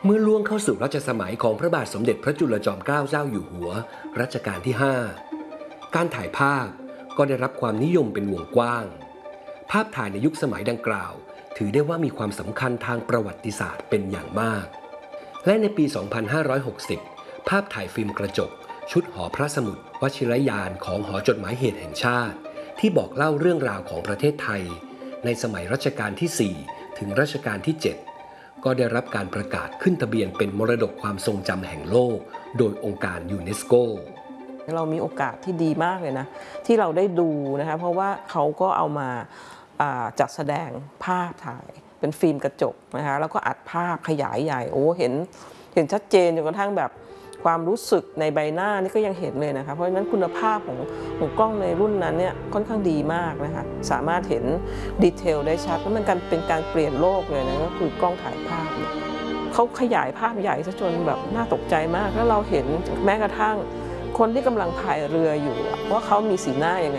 เมื่อล่วงเข้าสู่รัชสมัยของพระบาทสมเด็จพระจุลจอมเกล้าเจ้าอยู่หัวรัชกาลที่ 5 การถ่ายภาพก็ได้รับความนิยมเป็นวงกว้างภาพถ่ายในยุคสมัยดังกล่าวถือได้ว่ามีความสำคัญทางประวัติศาสตร์เป็นอย่างมากและในปี 2560 ภาพถ่ายฟิล์มกระจกชุดหอพระสมุดวชิรยานของหอจดหมายเหตุแห่งชาติที่บอกเล่าเรื่องราวของประเทศไทยในสมัยรัชกาลที่ 4 ถึงรัชกาลที่ 7 ก็ได้รับการประกาศขึ้นทะเบียนเป็นมรดกความทรงจำแห่งโลกโดยองค์การยูเนสโกเรามีโอกาสที่ดีมากเลยนะที่เราได้ดูนะคะเพราะว่าเขาก็เอามาจัดแสดงภาพถ่ายเป็นฟิล์มกระจกนะคะแล้วก็อัดภาพขยายใหญ่โอ้เห็นชัดเจนจนกระทั่งแบบความรู้สึกในใบหน้านี่ก็ยังเห็นเลยนะคะเพราะฉะนั้นคุณภาพของกล้องในรุ่นนั้นเนี่ยค่อนข้างดีมากนะคะสามารถเห็นดีเทลได้ชัดแล้วมันเป็นการเปลี่ยนโลกเลยนะก็คือกล้องถ่ายภาพเขาขยายภาพใหญ่ซะจนแบบน่าตกใจมากแล้วเราเห็นแม้กระทั่งคนที่กำลังพายเรืออยู่ว่าเขามีสีหน้ายังไง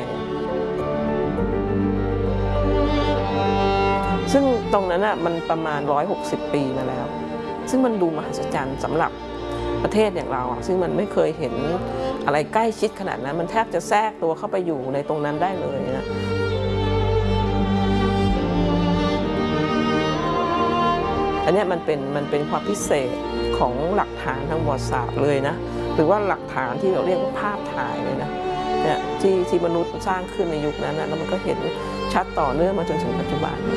ซึ่งตรงนั้นอ่ะมันประมาณ160 ปีมาแล้วซึ่งมันดูมหัศจรรย์สำหรับประเทศอย่างเราอ่ะซึ่งมันไม่เคยเห็นอะไรใกล้ชิดขนาดนั้นมันแทบจะแทรกตัวเข้าไปอยู่ในตรงนั้นได้เลยนะอันนี้มันเป็นความพิเศษของหลักฐานทางประวัติศาสตร์เลยนะหรือว่าหลักฐานที่เราเรียกว่าภาพถ่ายเลยนะเนี่ยที่มนุษย์สร้างขึ้นในยุคนั้นนะแล้วมันก็เห็นชัดต่อเนื่องมาจนถึงปัจจุบัน